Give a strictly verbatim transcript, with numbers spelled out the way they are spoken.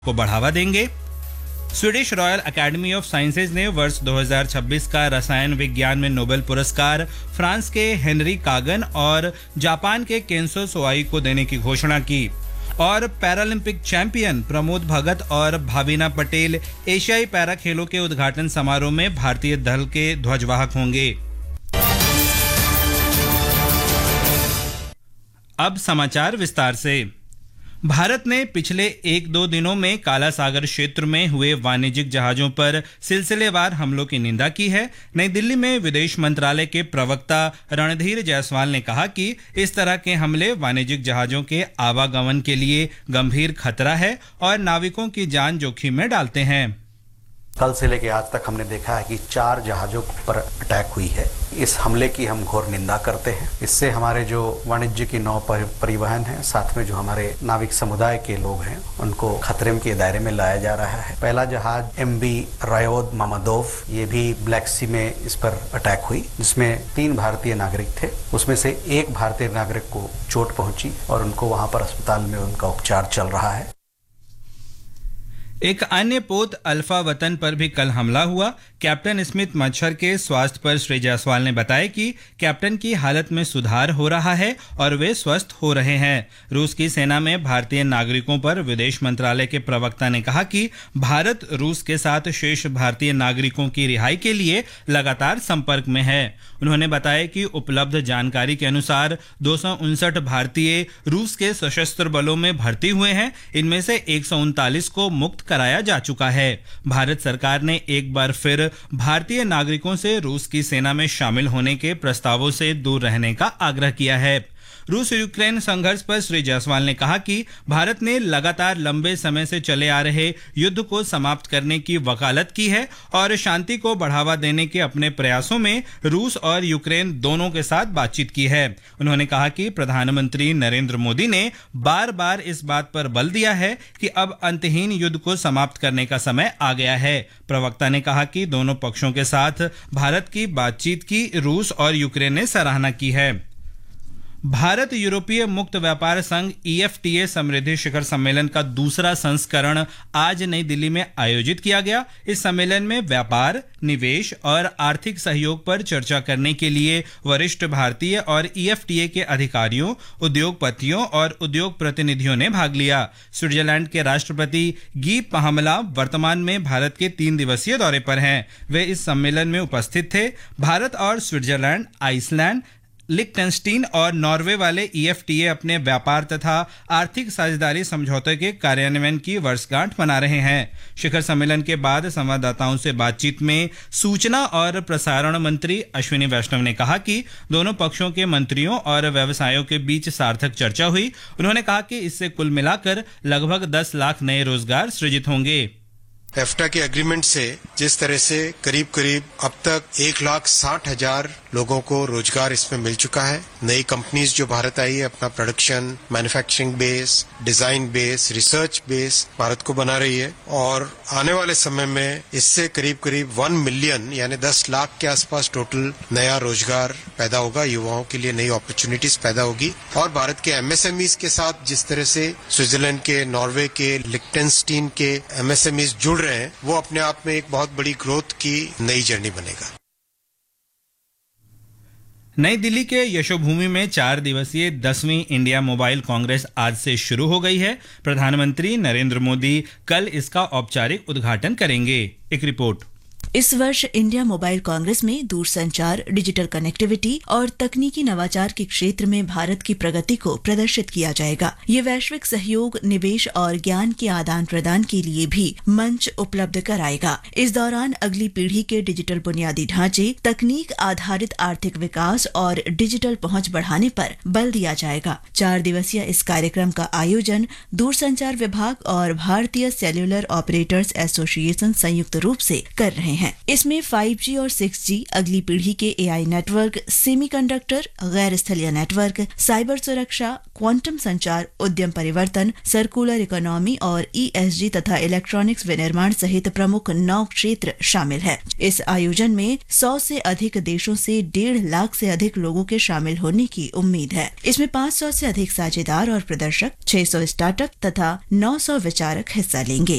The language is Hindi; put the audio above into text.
को बढ़ावा देंगे। Swedish royal academy of sciences ने वर्ष दो हज़ार छब्बीस का रसायन विज्ञान में नोबेल पुरस्कार फ्रांस के हेनरी कागन और जापान के केंसो सोआई को देने की घोषणा की। और पैरालंपिक चैंपियन प्रमोद भगत और भाविना पटेल एशियाई पैरा खेलों के उद्घाटन समारोह में भारतीय दल के ध्वजवाहक होंगे। अब समाचार विस्तार से। भारत ने पिछले एक दो दिनों में काला सागर क्षेत्र में हुए वाणिज्यिक जहाजों पर सिलसिलेवार हमलों की निंदा की है। नई दिल्ली में विदेश मंत्रालय के प्रवक्ता रणधीर जायसवाल ने कहा कि इस तरह के हमले वाणिज्यिक जहाजों के आवागमन के लिए गंभीर खतरा है और नाविकों की जान जोखिम में डालते हैं। कल से लेकर आज तक हमने देखा है कि चार जहाजों पर अटैक हुई है। इस हमले की हम घोर निंदा करते हैं। इससे हमारे जो वाणिज्य की नौ परिवहन है, साथ में जो हमारे नाविक समुदाय के लोग हैं, उनको खतरे के दायरे में लाया जा रहा है। पहला जहाज एम बी रायोद मामादोव, ये भी ब्लैक सी में इस पर अटैक हुई, जिसमें तीन भारतीय नागरिक थे। उसमें से एक भारतीय नागरिक को चोट पहुंची और उनको वहां पर अस्पताल में उनका उपचार चल रहा है। एक अन्य पोत अल्फा वतन पर भी कल हमला हुआ। कैप्टन स्मिथ मच्छर के स्वास्थ्य पर श्री जायसवाल ने बताया कि कैप्टन की हालत में सुधार हो रहा है और वे स्वस्थ हो रहे हैं। रूस की सेना में भारतीय नागरिकों पर विदेश मंत्रालय के प्रवक्ता ने कहा कि भारत रूस के साथ शेष भारतीय नागरिकों की रिहाई के लिए लगातार संपर्क में है। उन्होंने बताया कि उपलब्ध जानकारी के अनुसार दो सौ उनसठ भारतीय रूस के सशस्त्र बलों में भर्ती हुए हैं। इनमें से एक सौ उनतालीस को मुक्त कराया जा चुका है। भारत सरकार ने एक बार फिर भारतीय नागरिकों से रूस की सेना में शामिल होने के प्रस्तावों से दूर रहने का आग्रह किया है। रूस यूक्रेन संघर्ष पर श्री जायसवाल ने कहा कि भारत ने लगातार लंबे समय से चले आ रहे युद्ध को समाप्त करने की वकालत की है और शांति को बढ़ावा देने के अपने प्रयासों में रूस और यूक्रेन दोनों के साथ बातचीत की है। उन्होंने कहा कि प्रधानमंत्री नरेंद्र मोदी ने बार बार इस बात पर बल दिया है कि अब अंतहीन युद्ध को समाप्त करने का समय आ गया है। प्रवक्ता ने कहा कि दोनों पक्षों के साथ भारत की बातचीत की रूस और यूक्रेन ने सराहना की है। भारत यूरोपीय मुक्त व्यापार संघ ई एफ टी ए समृद्धि शिखर सम्मेलन का दूसरा संस्करण आज नई दिल्ली में आयोजित किया गया। इस सम्मेलन में व्यापार, निवेश और आर्थिक सहयोग पर चर्चा करने के लिए वरिष्ठ भारतीय और ई एफ टी ए के अधिकारियों, उद्योगपतियों और उद्योग प्रतिनिधियों ने भाग लिया। स्विट्जरलैंड के राष्ट्रपति गी पहामला वर्तमान में भारत के तीन दिवसीय दौरे पर हैं। वे इस सम्मेलन में उपस्थित थे। भारत और स्विट्जरलैंड, आइसलैंड, लिक्टेनस्टीन और नॉर्वे वाले ई एफ टी ए अपने व्यापार तथा आर्थिक साझेदारी समझौते के कार्यान्वयन की वर्षगांठ मना रहे हैं। शिखर सम्मेलन के बाद संवाददाताओं से बातचीत में सूचना और प्रसारण मंत्री अश्विनी वैष्णव ने कहा कि दोनों पक्षों के मंत्रियों और व्यवसायों के बीच सार्थक चर्चा हुई। उन्होंने कहा कि इससे कुल मिलाकर लगभग दस लाख नए रोजगार सृजित होंगे। एफ्टा के एग्रीमेंट से जिस तरह से करीब करीब अब तक एक लाख साठ हजार लोगों को रोजगार इसमें मिल चुका है। नई कंपनीज जो भारत आई है अपना production, manufacturing base, design base, research base Bharat को बना रही है और आने वाले समय में इससे करीब करीब वन मिलियन यानी दस लाख के आसपास टोटल नया रोजगार पैदा होगा। युवाओं के लिए नई अपॉर्चुनिटीज पैदा होगी और भारत के एम एस एम ईज के साथ जिस तरह से स्विट्जरलैंड के, नॉर्वे के, लिक्टेनस्टीन के एम एस एम ईज जुड़ रहे हैं, वो अपने आप में एक बहुत बड़ी ग्रोथ की नई जर्नी बनेगा। नई दिल्ली के यशोभूमि में चार दिवसीय दसवीं इंडिया मोबाइल कांग्रेस आज से शुरू हो गई है। प्रधानमंत्री नरेंद्र मोदी कल इसका औपचारिक उद्घाटन करेंगे। एक रिपोर्ट। इस वर्ष इंडिया मोबाइल कांग्रेस में दूरसंचार, डिजिटल कनेक्टिविटी और तकनीकी नवाचार के क्षेत्र में भारत की प्रगति को प्रदर्शित किया जाएगा। ये वैश्विक सहयोग, निवेश और ज्ञान के आदान प्रदान के लिए भी मंच उपलब्ध कराएगा। इस दौरान अगली पीढ़ी के डिजिटल बुनियादी ढांचे, तकनीक आधारित आर्थिक विकास और डिजिटल पहुंच बढ़ाने पर बल दिया जाएगा। चार दिवसीय इस कार्यक्रम का आयोजन दूरसंचार विभाग और भारतीय सेल्यूलर ऑपरेटर्स एसोसिएशन संयुक्त रूप से कर रहे हैं। इसमें फाइव जी और सिक्स जी, अगली पीढ़ी के ए आई नेटवर्क, सेमीकंडक्टर, गैर स्थलीय नेटवर्क, साइबर सुरक्षा, क्वांटम संचार, उद्यम परिवर्तन, सर्कुलर इकोनॉमी और ई एस जी तथा इलेक्ट्रॉनिक्स विनिर्माण सहित प्रमुख नौ क्षेत्र शामिल है। इस आयोजन में सौ से अधिक देशों से डेढ़ लाख से अधिक लोगों के शामिल होने की उम्मीद है। इसमें पाँच सौ से अधिक साझेदार और प्रदर्शक, छह सौ स्टार्टअप तथा नौ सौ विचारक हिस्सा लेंगे।